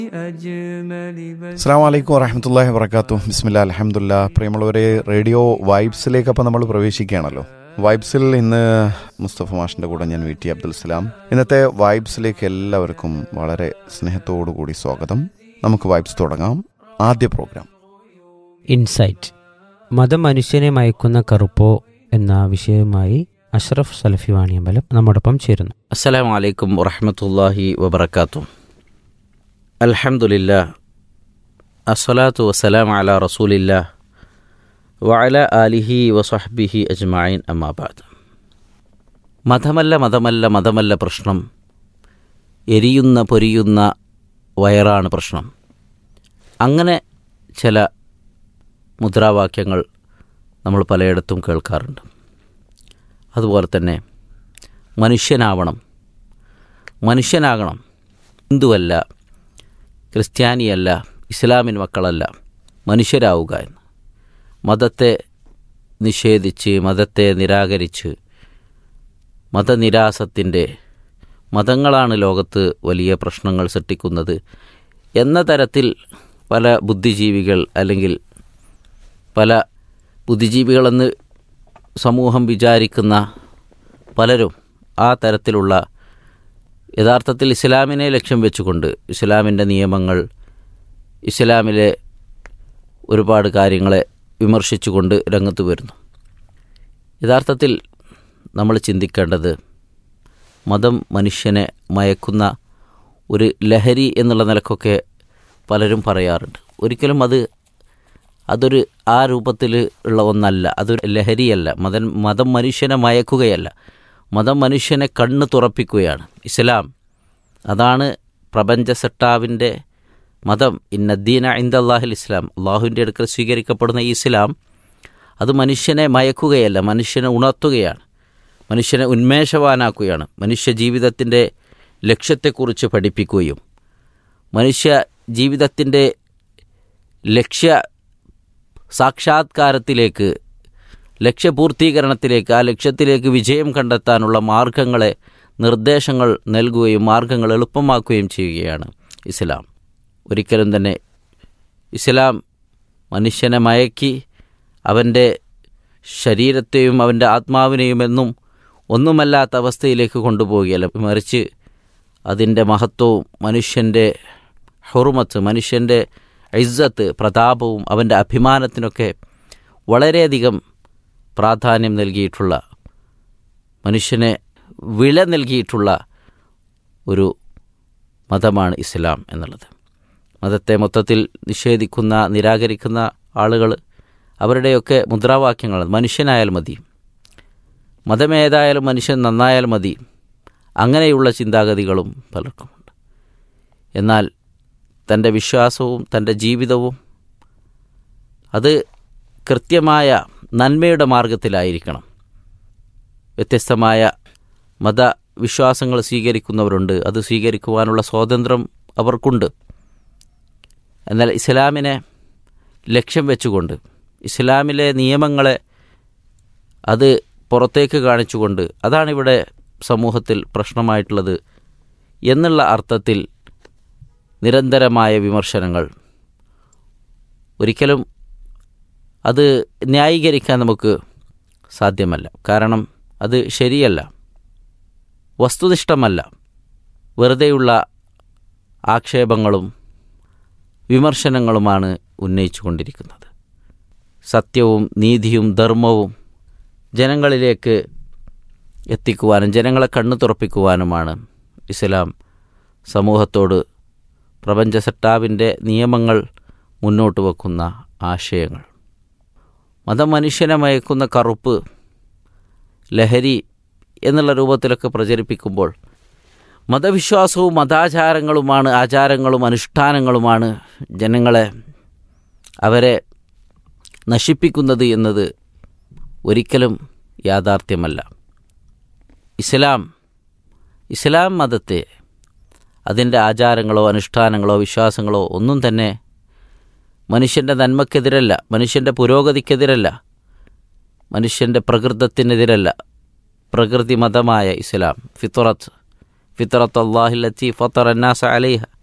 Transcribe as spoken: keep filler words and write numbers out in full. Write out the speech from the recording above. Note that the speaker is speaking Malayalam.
അസ്സലാമു അലൈക്കും വറഹ്മത്തുള്ളാഹി വബറകാതുഹു. ബിസ്മില്ലാ അൽഹംദുലില്ലാ. പ്രിയമുള്ളവരെ, റേഡിയോ വൈബ്സിലേക്ക് അപ്പോൾ നമ്മൾ പ്രവേശിക്കുകയാണല്ലോ. വൈബ്സിൽ ഇന്ന് മുസ്തഫ മാഷിൻ്റെ കൂടെ ഞാൻ വി ടി അബ്ദുൽ സലാം. ഇന്നത്തെ വൈബ്സിലേക്ക് എല്ലാവർക്കും വളരെ സ്നേഹത്തോടു കൂടി സ്വാഗതം. നമുക്ക് വൈബ്സ് തുടങ്ങാം. ആദ്യ പ്രോഗ്രാം ഇൻസൈറ്റ്, മതം മനുഷ്യനെ മയക്കുന്ന കറുപ്പോ എന്ന വിഷയവുമായി അഷ്റഫ് സലഫി വാണിയമ്പലം നമ്മോടൊപ്പം ചേരുന്നു. അസ്സലാമു അലൈക്കും വറഹ്മത്തുള്ളാഹി വബറകാതുഹു. അൽഹംദുലില്ലാ, അസ്സലാത്തു വസ്സലാമു അലാ റസൂലില്ലാ വഅലാ ആലിഹി വസഹ്ബിഹി അജ്മഈൻ, അമ്മാ ബഅദ്. മതമല്ല മതമല്ല മതമല്ല പ്രശ്നം, എരിയുന്ന പൊരിയുന്ന വയറാണ് പ്രശ്നം. അങ്ങനെ ചില മുദ്രാവാക്യങ്ങൾ നമ്മൾ പലയിടത്തും കേൾക്കാറുണ്ട്. അതുപോലെ തന്നെ മനുഷ്യനാവണം, മനുഷ്യനാകണം, ഹിന്ദുവല്ല, ക്രിസ്ത്യാനിയല്ല, ഇസ്ലാമിൻ മക്കളല്ല, മനുഷ്യരാവുക എന്ന്. മതത്തെ നിഷേധിച്ച്, മതത്തെ നിരാകരിച്ച്, മതനിരാസത്തിൻ്റെ മതങ്ങളാണ് ലോകത്ത് വലിയ പ്രശ്നങ്ങൾ സൃഷ്ടിക്കുന്നത് എന്ന തരത്തിൽ പല ബുദ്ധിജീവികൾ, അല്ലെങ്കിൽ പല ബുദ്ധിജീവികളെന്ന് സമൂഹം വിചാരിക്കുന്ന പലരും ആ തരത്തിലുള്ള, യഥാർത്ഥത്തിൽ ഇസ്ലാമിനെ ലക്ഷ്യം വെച്ചുകൊണ്ട്, ഇസ്ലാമിൻ്റെ നിയമങ്ങൾ, ഇസ്ലാമിലെ ഒരുപാട് കാര്യങ്ങളെ വിമർശിച്ചുകൊണ്ട് രംഗത്ത് വരുന്നു. യഥാർത്ഥത്തിൽ നമ്മൾ ചിന്തിക്കേണ്ടത്, മതം മനുഷ്യനെ മയക്കുന്ന ഒരു ലഹരി എന്നുള്ള നിലക്കൊക്കെ പലരും പറയാറുണ്ട്. ഒരിക്കലും അത് അതൊരു ആ രൂപത്തിൽ ഉള്ള ഒന്നല്ല. അതൊരു ലഹരിയല്ല. മതം മതം മനുഷ്യനെ മയക്കുകയല്ല, മതം മനുഷ്യനെ കണ്ണ് തുറപ്പിക്കുകയാണ്. ഇസ്ലാം അതാണ് പ്രപഞ്ച സട്ടാവിൻ്റെ മതം. ഇന്നദ്ദീന ഇൻദല്ലാഹിൽ ഇസ്ലാം, അള്ളാഹുവിൻ്റെ അടുക്കൽ സ്വീകരിക്കപ്പെടുന്ന ഈ ഇസ്ലാം അത് മനുഷ്യനെ മയക്കുകയല്ല, മനുഷ്യനെ ഉണർത്തുകയാണ്, മനുഷ്യനെ ഉന്മേഷവാനാക്കുകയാണ്, മനുഷ്യ ജീവിതത്തിൻ്റെ ലക്ഷ്യത്തെക്കുറിച്ച് പഠിപ്പിക്കുകയും മനുഷ്യ ജീവിതത്തിൻ്റെ ലക്ഷ്യ സാക്ഷാത്കാരത്തിലേക്ക്, ലക്ഷ്യപൂർത്തീകരണത്തിലേക്ക്, ആ ലക്ഷ്യത്തിലേക്ക് വിജയം കണ്ടെത്താനുള്ള മാർഗങ്ങളെ, നിർദ്ദേശങ്ങൾ നൽകുകയും മാർഗങ്ങൾ എളുപ്പമാക്കുകയും ചെയ്യുകയാണ് ഇസ്ലാം. ഒരിക്കലും തന്നെ ഇസ്ലാം മനുഷ്യനെ മയക്കി അവൻ്റെ ശരീരത്തെയും അവൻ്റെ ആത്മാവിനെയും എന്നും ഒന്നുമല്ലാത്ത അവസ്ഥയിലേക്ക് കൊണ്ടുപോവുകയല്ല, മറിച്ച് അതിൻ്റെ മഹത്വവും മനുഷ്യൻ്റെ ഹുർമത്ത്, മനുഷ്യൻ്റെ ഇസ്സത്ത്, പ്രതാപവും അവൻ്റെ അഭിമാനത്തിനൊക്കെ വളരെയധികം പ്രാധാന്യം നൽകിയിട്ടുള്ള, മനുഷ്യനെ വില നൽകിയിട്ടുള്ള ഒരു മതമാണ് ഇസ്ലാം എന്നുള്ളത്. മതത്തെ മൊത്തത്തിൽ നിഷേധിക്കുന്ന, നിരാകരിക്കുന്ന ആളുകൾ, അവരുടെയൊക്കെ മുദ്രാവാക്യങ്ങൾ മനുഷ്യനായാൽ മതി, മതമേതായാലും മനുഷ്യൻ നന്നായാൽ മതി, അങ്ങനെയുള്ള ചിന്താഗതികളും പലർക്കുമുണ്ട്. എന്നാൽ തൻ്റെ വിശ്വാസവും തൻ്റെ ജീവിതവും അത് കൃത്യമായ നന്മയുടെ മാർഗത്തിലായിരിക്കണം. വ്യത്യസ്തമായ മതവിശ്വാസങ്ങൾ സ്വീകരിക്കുന്നവരുണ്ട്, അത് സ്വീകരിക്കുവാനുള്ള സ്വാതന്ത്ര്യം അവർക്കുണ്ട്. എന്നാൽ ഇസ്ലാമിനെ ലക്ഷ്യം വെച്ചുകൊണ്ട്, ഇസ്ലാമിലെ നിയമങ്ങളെ അത് പുറത്തേക്ക് കാണിച്ചുകൊണ്ട്, അതാണിവിടെ സമൂഹത്തിൽ പ്രശ്നമായിട്ടുള്ളത് എന്നുള്ള അർത്ഥത്തിൽ നിരന്തരമായ വിമർശനങ്ങൾ, ഒരിക്കലും അത് ന്യായീകരിക്കാൻ നമുക്ക് സാധ്യമല്ല. കാരണം അത് ശരിയല്ല, വസ്തുനിഷ്ഠമല്ല. വെറുതെയുള്ള ആക്ഷേപങ്ങളും വിമർശനങ്ങളുമാണ് ഉന്നയിച്ചു കൊണ്ടിരിക്കുന്നത്. സത്യവും നീതിയും ധർമ്മവും ജനങ്ങളിലേക്ക് എത്തിക്കുവാനും ജനങ്ങളെ കണ്ണു തുറപ്പിക്കുവാനുമാണ് ഇസ്ലാം സമൂഹത്തോട് പ്രപഞ്ച സട്ടാവിൻ്റെ നിയമങ്ങൾ മുന്നോട്ട് വെക്കുന്ന ആശയങ്ങൾ. മതം മനുഷ്യനെ മയക്കുന്ന കറുപ്പ്, ലഹരി എന്നുള്ള രൂപത്തിലൊക്കെ പ്രചരിപ്പിക്കുമ്പോൾ, മതവിശ്വാസവും മതാചാരങ്ങളുമാണ്, ആചാരങ്ങളും അനുഷ്ഠാനങ്ങളുമാണ് ജനങ്ങളെ, അവരെ നശിപ്പിക്കുന്നത് എന്നത് ഒരിക്കലും യാഥാർത്ഥ്യമല്ല. ഇസ്ലാം ഇസ്ലാം മതത്തെ, അതിൻ്റെ ആചാരങ്ങളോ അനുഷ്ഠാനങ്ങളോ വിശ്വാസങ്ങളോ ഒന്നും തന്നെ മനുഷ്യൻ്റെ നന്മക്കെതിരല്ല, മനുഷ്യൻ്റെ പുരോഗതിക്കെതിരല്ല, മനുഷ്യൻ്റെ പ്രകൃതത്തിനെതിരല്ല. പ്രകൃതി മതമായ ഇസ്ലാം, ഫിത്രത്ത് ഫിത്രത്ത് അല്ലാഹി ലത്തി ഫത്തറ അന്നാസ അലൈഹ,